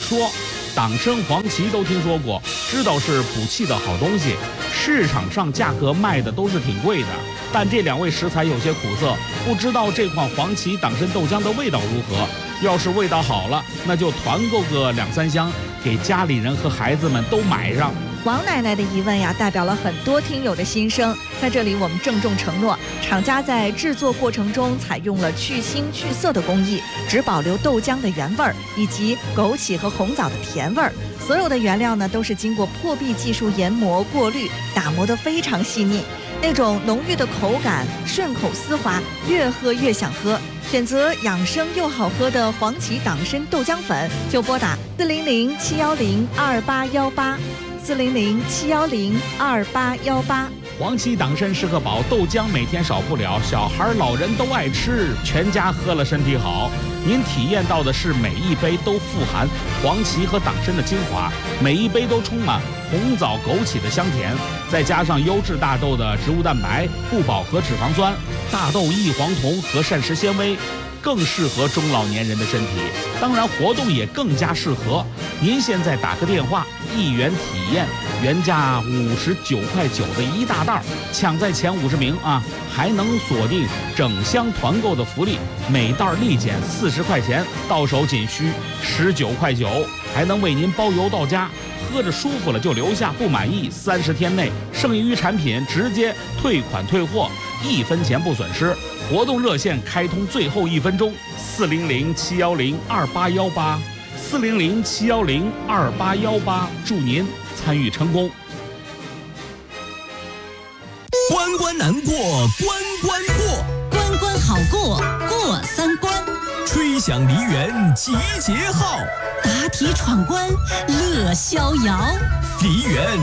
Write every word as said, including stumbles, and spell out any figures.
说，党参、黄芪都听说过，知道是补气的好东西，市场上价格卖的都是挺贵的。但这两位食材有些苦涩，不知道这款黄芪党参豆浆的味道如何。要是味道好了，那就团购个两三箱，给家里人和孩子们都买上。 王奶奶的疑问呀，代表了很多听友的心声。在这里，我们郑重承诺，厂家在制作过程中采用了去腥去涩的工艺，只保留豆浆的原味儿以及枸杞和红枣的甜味儿。所有的原料呢，都是经过破壁技术研磨、过滤、打磨得非常细腻，那种浓郁的口感，顺口丝滑，越喝越想喝。选择养生又好喝的黄芪党参豆浆粉，就拨打四零零七幺零二八幺八。四零零七幺零二八幺八。 黄芪党参是个宝，豆浆每天少不了，小孩老人都爱吃，全家喝了身体好。您体验到的是每一杯都富含黄芪和党参的精华，每一杯都充满红枣、枸杞的香甜，再加上优质大豆的植物蛋白、不饱和脂肪酸、大豆异黄酮和膳食纤维，更适合中老年人的身体。当然，活动也更加适合。您现在打个电话，一元体验，原价五十九块九的一大袋，抢在前五十名啊！还能锁定整箱团购的福利，每袋立减四十块钱，到手仅需十九块九，还能为您包邮到家。喝着舒服了就留下，不满意三十天内剩余产品直接退款退货，一分钱不损失。活动热线开通最后一分钟，四零零七幺零二八幺八，四零零七幺零二八幺八，祝您参与成功。 关关难过关关过， 关关好过过三关， 吹响梨园集结号， 答题闯关乐逍遥， 梨园